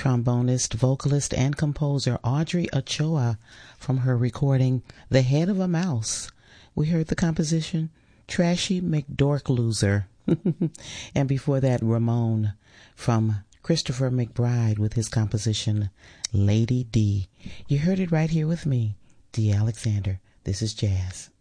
trombonist, vocalist, and composer Audrey Ochoa from her recording The Head of a Mouse. We heard the composition Trashy McDorkloser. And before that, Ramon from Christopher McBride with his composition Lady D. You heard it right here with me, D. Alexander. This is Jazz.